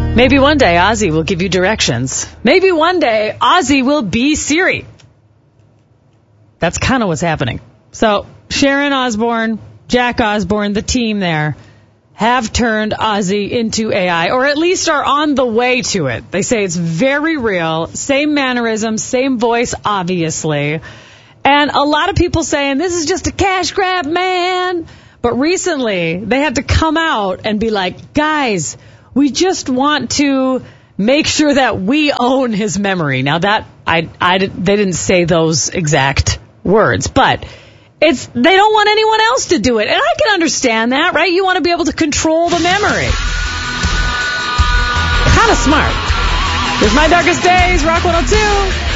Maybe one day Ozzy will give you directions. Maybe one day Ozzy will be Siri. That's kind of what's happening. So Sharon Osbourne, Jack Osbourne, the team there, have turned Ozzy into AI, or at least are on the way to it. They say it's very real, same mannerisms, same voice, obviously. And a lot of people saying, this is just a cash grab, man. But recently, they had to come out and be like, guys, we just want to make sure that we own his memory. Now that, they didn't say those exact words, but they don't want anyone else to do it. And I can understand that, right? You want to be able to control the memory. Kind of smart. Here's My Darkest Days, Rock 102.